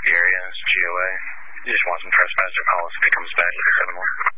the area. It's GOA. You just want some trespasser policy. If he comes back, 7 more.